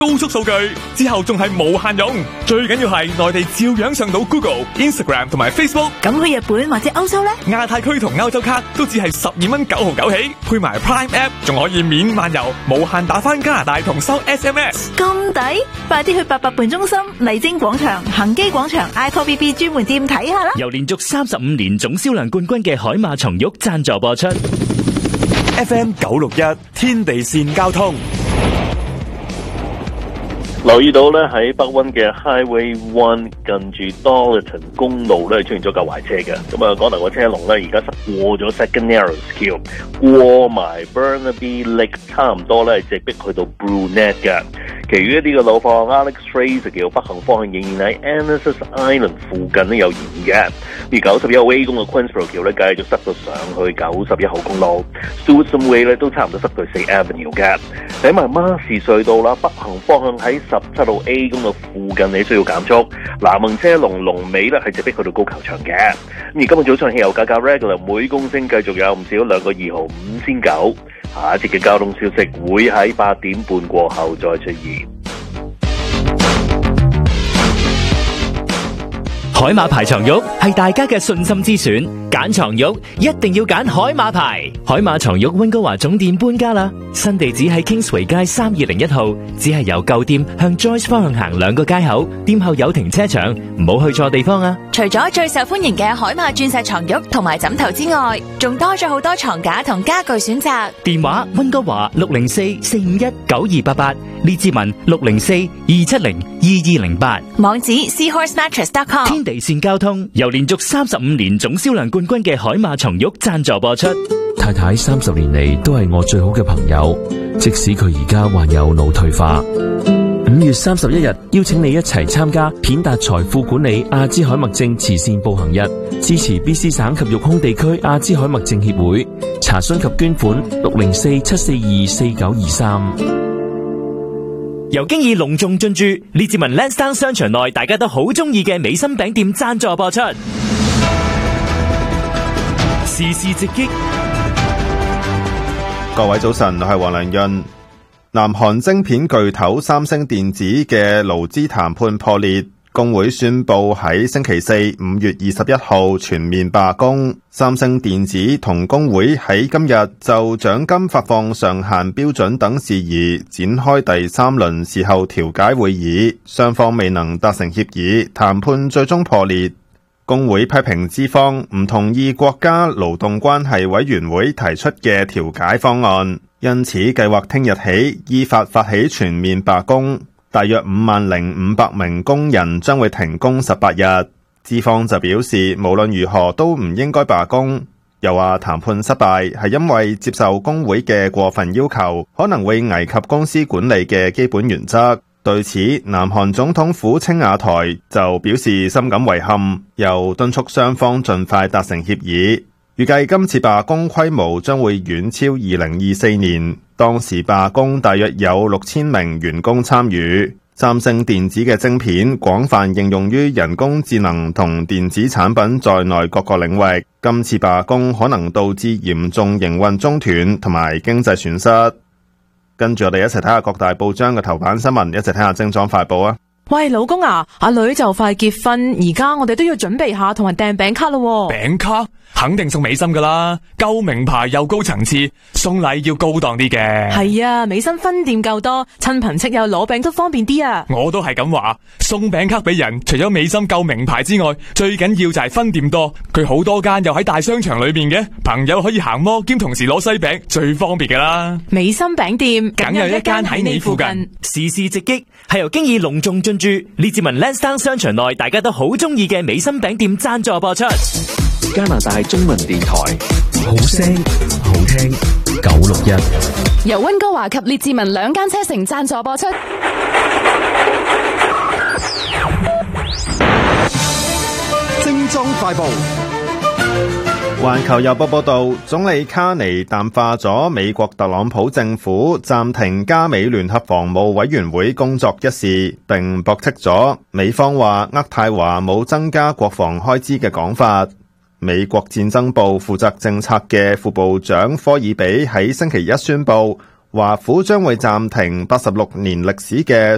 高速數據之後仲係無限用，最緊要係內地照樣上到 Google、Instagram 同埋 Facebook。 咁去日本或者歐洲呢？ 亞太區同歐洲卡都只係12蚊9毫9起，配埋 Prime App 仲可以免漫遊，無限打返加拿大同收 SMS。 咁抵，快啲去88伴中心、麗晶廣場、恒基廣場 iPhone BB 專門店睇下啦。 由連續35年總銷量冠軍嘅海馬松玉贊助播出。 FM 961天地線交通。 留意到咧喺北溫嘅 Highway 1近住 Darlington 公路咧出現咗架壞車嘅，咁啊嗰頭個車龍咧而家塞過咗 Second Narrows 橋，過埋 Burnaby Lake 差唔多咧直逼去到 Brunette 嘅。其餘一啲嘅路況 Alex Fraser 橋北行方向仍然喺 Annecy Island 附近咧有延誤嘅。而91號 A 公嘅 Queensborough 橋咧繼續塞到上去91號公路 Stewart Way 咧都差唔多塞到4 Avenue 嘅。睇埋馬士隧道啦，北行方向喺17號 A 公路附近你需要減速，南行車龍尾咧係直逼去到高球場嘅。而今日早上汽油價格 regular 每公升繼續有唔少2個2毫5仙9。下一節嘅交通消息會喺8點半過後再出現。 海馬牌床褥係大家嘅信心之選，揀床褥一定要揀海馬牌。海馬床褥溫哥華總店搬家啦，新地址喺 Kingsway 街3201號，只係由舊店向 Joyce 方向行2個街口，店後有停車場，唔好去錯地方啊！ 除咗最受歡迎嘅海馬鑽石床褥同埋枕頭之外，仲多咗好多床架同家具選擇。 電話溫哥華604-451-9288，列治文604-270-2208， 網址 seahorsemattress.com。 天地線交通由連續35年總銷量冠軍嘅海馬床褥贊助播出。 太太30年嚟都係我最好嘅朋友，即使佢而家患有腦退化。5月31日，邀請你一齊參加片達財富管理阿茲海默症慈善步行日，支持 BC 省及育空地區阿茲海默症協會。查詢及捐款604-742-4923。 由經已隆重進駐列治文 Lansdowne 商場內大家都好中意嘅美心餅店贊助播出。時事直擊， 各位早晨，我係黃良潤。南韓晶片巨頭三星電子嘅勞資談判破裂，工會宣布喺星期四5月21號全面罷工。三星電子同工會喺今日就獎金發放上限標準等事宜展開第3輪事後調解會議，雙方未能達成協議，談判最終破裂。工會批評資方唔同意國家勞動關係委員會提出嘅調解方案，因此計劃聽日起依法發起全面罷工，大約50,500名工人將會停工18日。資方就表示無論如何都唔應該罷工，又話談判失敗係因為接受工會嘅過分要求，可能會危及公司管理嘅基本原則。對此，南韓總統府青瓦台就表示深感遺憾，又敦促雙方盡快達成協議。預計今次罷工規模將會遠超2024年，當時罷工大約有6000名員工參與。三星電子嘅晶片廣泛應用於人工智能同電子產品在內各個領域，今次罷工可能導致嚴重營運中斷同埋經濟損失。跟住我哋一齊睇下各大報章嘅頭版新聞，一齊睇下精裝快報啊！ 喂，老公啊，阿女就快結婚，而家我哋都要準備下同埋訂餅卡咯。 餅卡肯定送美心噶啦，夠名牌又高層次，送禮要高檔啲嘅。 係啊，美心分店夠多，親朋戚友攞餅都方便啲啊。 我都係咁話，送餅卡俾人，除咗美心夠名牌之外，最緊要就係分店多。佢好多間又喺大商場裏邊嘅，朋友可以行摩兼同時攞西餅，最方便噶啦。 美心餅店梗有一間喺你附近。 時事直擊係由經已隆重進駐列治文 Lansdowne 商場內大家都好中意嘅美心餅店贊助播出。 加拿大中文電台，好聲好聽961， 由溫哥華及列治文2間車城贊助播出。 精裝快報。 環球郵報報道，總理卡尼淡化咗美國特朗普政府暫停加美聯合防務委員會工作一事，並駁斥咗美方話渥太華冇增加國防開支嘅講法。美國戰爭部負責政策嘅副部長科爾比喺星期一宣布，華府將會暫停86年歷史嘅